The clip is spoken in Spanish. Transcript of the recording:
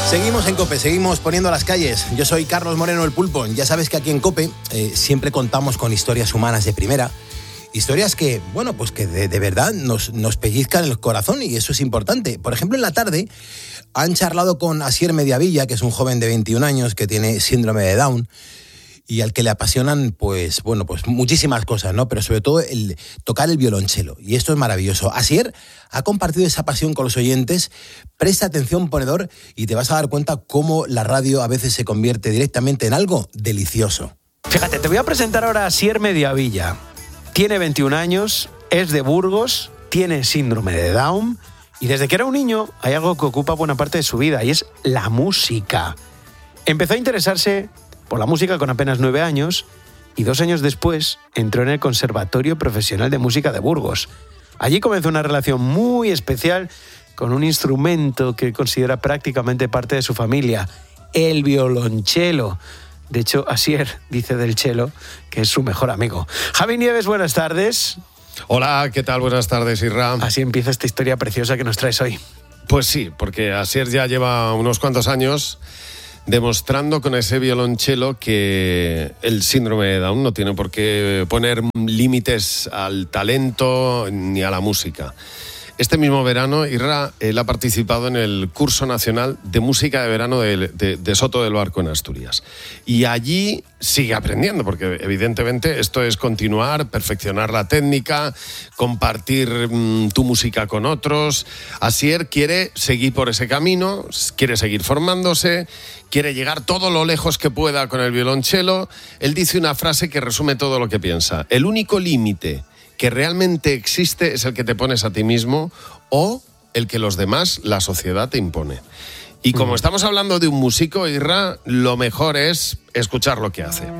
Seguimos en COPE, seguimos poniendo las calles. Yo soy Carlos Moreno, el Pulpo. Ya sabes que aquí en COPE siempre contamos con historias humanas de primera. Historias que, bueno, pues que de verdad nos pellizcan el corazón y eso es importante. Por ejemplo, en la tarde han charlado con Asier Mediavilla, que es un joven de 21 años que tiene síndrome de Down y al que le apasionan, pues, bueno, pues muchísimas cosas, ¿no? Pero sobre todo el tocar el violonchelo. Y esto es maravilloso. Asier ha compartido esa pasión con los oyentes. Presta atención, ponedor, y te vas a dar cuenta cómo la radio a veces se convierte directamente en algo delicioso. Fíjate, te voy a presentar ahora a Asier Mediavilla. Tiene 21 años, es de Burgos, tiene síndrome de Down y desde que era un niño hay algo que ocupa buena parte de su vida y es la música. Empezó a interesarse por la música con apenas 9 años y 2 años después entró en el Conservatorio Profesional de Música de Burgos. Allí comenzó una relación muy especial con un instrumento que considera prácticamente parte de su familia, el violonchelo. De hecho, Asier dice del chelo que es su mejor amigo. Javi Nieves, buenas tardes. Hola, ¿qué tal? Buenas tardes, Isra. Así empieza esta historia preciosa que nos traes hoy. Pues sí, porque Asier ya lleva unos cuantos años demostrando con ese violonchelo que el síndrome de Down no tiene por qué poner límites al talento ni a la música. Este mismo verano, Isra, él ha participado en el Curso Nacional de Música de Verano de Soto del Barco en Asturias. Y allí sigue aprendiendo, porque evidentemente esto es continuar, perfeccionar la técnica, compartir tu música con otros. Asier quiere seguir por ese camino, quiere seguir formándose, quiere llegar todo lo lejos que pueda con el violonchelo. Él dice una frase que resume todo lo que piensa. El único límite que realmente existe es el que te pones a ti mismo o el que los demás, la sociedad, te impone. Y como estamos hablando de un músico, Isra, lo mejor es escuchar lo que hace.